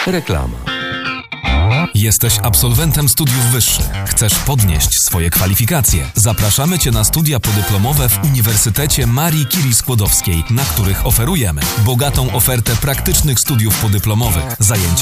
Reklama. Jesteś absolwentem studiów wyższych. Chcesz podnieść swoje kwalifikacje? Zapraszamy Cię na studia podyplomowe w Uniwersytecie Marii Curie-Skłodowskiej, na których oferujemy bogatą ofertę praktycznych studiów podyplomowych, zajęcia